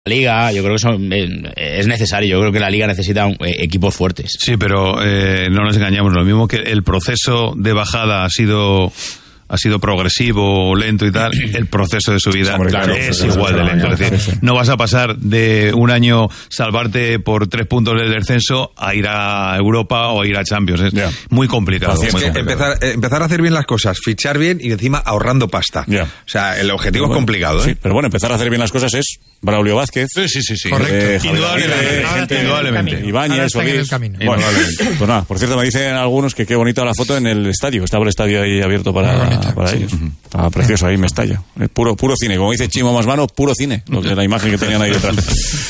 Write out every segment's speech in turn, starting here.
Liga, yo creo que es necesario. Yo creo que la Liga necesita equipos fuertes. Sí, pero no nos engañamos. Lo mismo que el proceso de bajada ha sido progresivo, lento y tal, el proceso de subida es igual de lento. Es decir, no vas a pasar de un año salvarte por 3 puntos del descenso a ir a Europa o a ir a Champions. Es muy complicado. Es que empezar a hacer bien las cosas, fichar bien y encima ahorrando pasta. O sea, el objetivo es complicado. Sí, pero bueno, empezar a hacer bien las cosas es Braulio Vázquez. Sí. Correcto. Indudablemente. Ibáñez, Solís. Bueno, pues nada, por cierto, me dicen algunos que qué bonita la foto en el estadio. Estaba el estadio ahí abierto para ellos. Estaba precioso ahí, Mestalla. Puro cine, como dice Chimo Masmano, puro cine, lo que la imagen que tenían ahí detrás.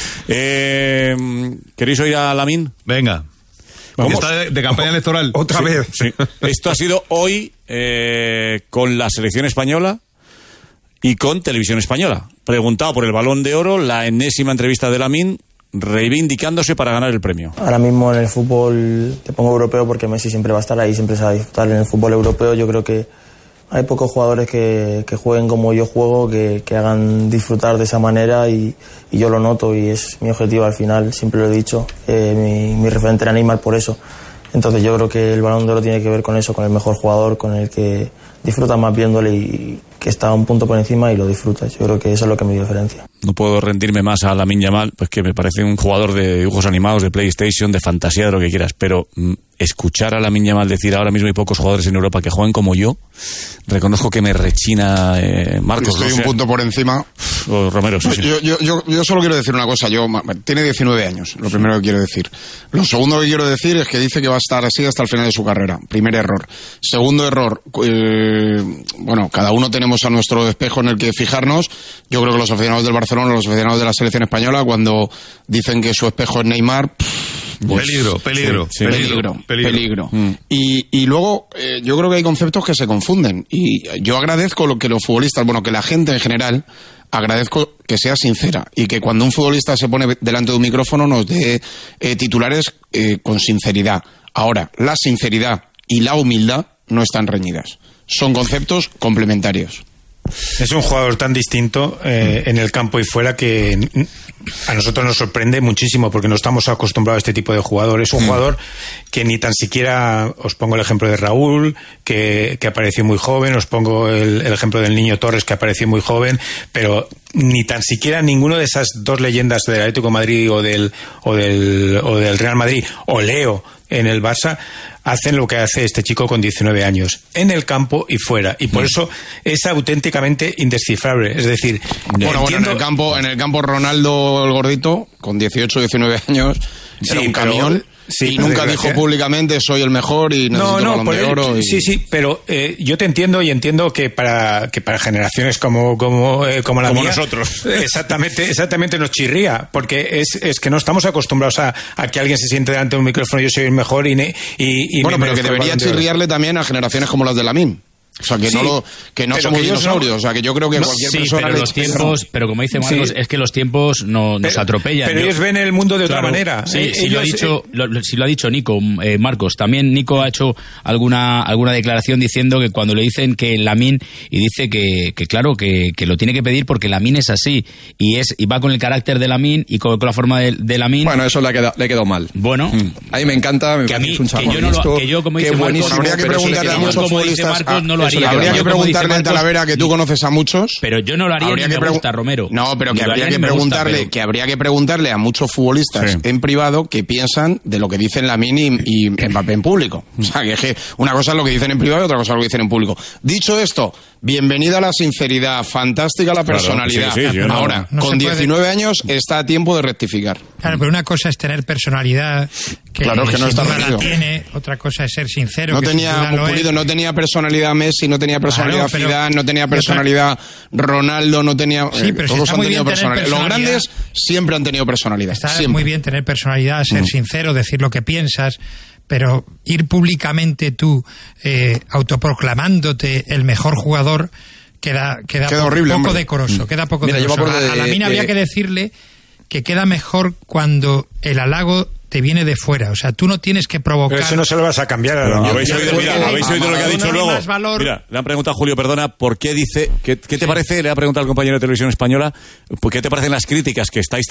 ¿Queréis oír a Lamine? Venga. Está de campaña electoral. Otra vez. Sí. Esto ha sido hoy con la selección española y con Televisión Española. Preguntado por el Balón de Oro, la enésima entrevista de Lamine, reivindicándose para ganar el premio. Ahora mismo en el fútbol te pongo europeo porque Messi siempre va a estar ahí, siempre se va a disfrutar. En el fútbol europeo yo creo que hay pocos jugadores que jueguen como yo juego, que hagan disfrutar de esa manera y yo lo noto y es mi objetivo al final, siempre lo he dicho, mi referente era Neymar por eso. Entonces yo creo que el Balón de Oro tiene que ver con eso, con el mejor jugador, con el que disfruta más viéndole y que está un punto por encima y lo disfrutas. Yo creo que eso es lo que me diferencia. No puedo rendirme más a Lamine Yamal, pues que me parece un jugador de dibujos animados, de PlayStation, de fantasía, de lo que quieras, pero escuchar a Lamine Yamal decir ahora mismo hay pocos jugadores en Europa que jueguen como yo, reconozco que me rechina Marcos. Estoy un punto por encima. Romero, sí. Yo solo quiero decir una cosa. Tiene 19 años, lo primero que quiero decir. Lo segundo que quiero decir es que dice que va a estar así hasta el final de su carrera. Primer error. Segundo error, bueno, cada uno tenemos a nuestro espejo en el que fijarnos. Yo creo que los aficionados del Barcelona, los aficionados de la selección española, cuando dicen que su espejo es Neymar, pues, peligro. Y luego yo creo que hay conceptos que se confunden y yo agradezco que los futbolistas, que la gente en general, agradezco que sea sincera y que cuando un futbolista se pone delante de un micrófono nos dé titulares con sinceridad. Ahora, la sinceridad y la humildad no están reñidas, son conceptos complementarios. Es un jugador tan distinto en el campo y fuera que a nosotros nos sorprende muchísimo porque no estamos acostumbrados a este tipo de jugador. Es un jugador que ni tan siquiera, os pongo el ejemplo de Raúl, que apareció muy joven, os pongo el ejemplo del Niño Torres, que apareció muy joven, pero ni tan siquiera ninguno de esas dos leyendas del Atlético de Madrid o del Real Madrid, o Leo en el Barça, hacen lo que hace este chico con 19 años, en el campo y fuera, y por eso es auténticamente indescifrable. Es decir, bueno, en el campo Ronaldo el gordito, con 18 o 19 años, era un camión. Sí, y nunca dijo públicamente soy el mejor y necesito el Balón de Oro. Sí, pero yo te entiendo y entiendo que para generaciones como la mía, nosotros, exactamente nos chirría, porque es que no estamos acostumbrados a que alguien se siente delante de un micrófono, yo soy el mejor y bueno, pero que debería chirriarle también a generaciones como las de Lamine. O sea, que no somos dinosaurios. O sea, que yo creo que cualquier persona... Pero los tiempos, pero como dice Marcos, es que los tiempos nos atropellan. Pero ellos ven el mundo de otra manera. Sí, si lo ha dicho Nico, Marcos. También Nico ha hecho alguna declaración diciendo que cuando le dicen que Lamine, y dice que claro, que lo tiene que pedir porque Lamine es así, y va con el carácter de Lamine y con la forma de Lamine. Bueno, eso le ha quedado mal. Bueno. A mí me encanta, que a mí, es un que yo como dice Marcos, habría que preguntarle a muchos futbolistas... no lo haría. Habría que preguntarle a Talavera, que tú conoces a muchos. Pero yo no lo haría, ni me gusta, Romero. No, pero que habría que preguntarle a muchos futbolistas en privado qué piensan de lo que dicen Lamine y Mbappé en público. O sea, que una cosa es lo que dicen en privado y otra cosa es lo que dicen en público. Dicho esto, bienvenida a la sinceridad, fantástica la personalidad. Ahora, con 19 años está a tiempo de rectificar. Claro, pero una cosa es tener personalidad, que no está la tiene, otra cosa es ser sincero. No tenía personalidad Messi, no tenía personalidad Zidane, no tenía personalidad Ronaldo, no tenía... Sí, pero todos han tenido personalidad. Los grandes siempre han tenido personalidad. Está siempre. muy bien tener personalidad, ser sincero, decir lo que piensas, pero ir públicamente tú autoproclamándote el mejor jugador queda horrible, poco decoroso. Queda poco decoroso. A Lamine habría que decirle que queda mejor cuando el halago te viene de fuera. O sea, tú no tienes que provocar... Pero eso no se lo vas a cambiar a la ¿Habéis oído lo que ha dicho luego? Mira, le han preguntado a Julio, perdona, ¿por qué dice... ¿Qué te parece? Le ha preguntado al compañero de Televisión Española, ¿por qué te parecen las críticas que estáis